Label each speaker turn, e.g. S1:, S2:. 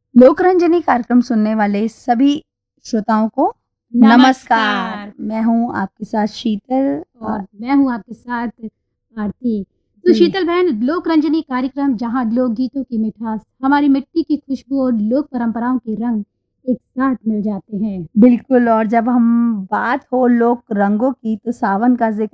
S1: लोकरंजनी कार्यक्रम सुनने वाले सभी श्रोताओं को नमस्कार। मैं हूँ आपके साथ शीतल
S2: और मैं हूँ आपके साथ आरती। तो शीतल बहन, लोकरंजनी कार्यक्रम जहाँ लोकगीतों की मिठास, हमारी मिट्टी की खुशबू और लोक परंपराओं के रंग एक साथ मिल जाते हैं।
S1: बिल्कुल। और जब हम बात हो लोक रंगों की तो सावन का जिक्र